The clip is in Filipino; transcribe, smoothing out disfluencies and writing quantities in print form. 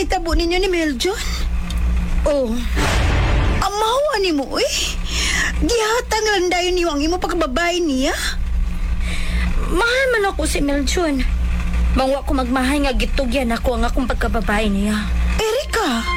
nahitabo ninyo ni Meljon? Oh, Amawa ni mo, eh. Gihatang lang dayon niyo ang imo pagkababay niya. mahal man ako si Meljon. Mangwa ko magmahay nga gitugyan ako ang akong pagkababae niya. Erika,